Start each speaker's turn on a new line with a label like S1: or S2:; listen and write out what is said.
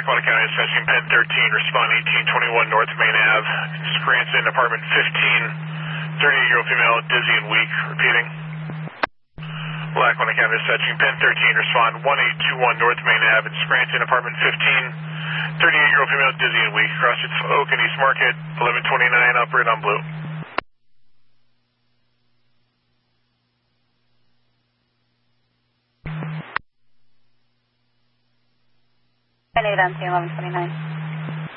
S1: Lackawanna County dispatching Penn 13, respond 1821 North Main Ave, Scranton, apartment 15, 38-year-old female, dizzy and weak, repeating. Lackawanna County dispatching Penn 13, respond 1821 North Main Ave, Scranton, apartment 15, 38-year-old female, dizzy and weak, Crossroads Oak and East Market, 1129, operate on blue.
S2: 8 on 1129.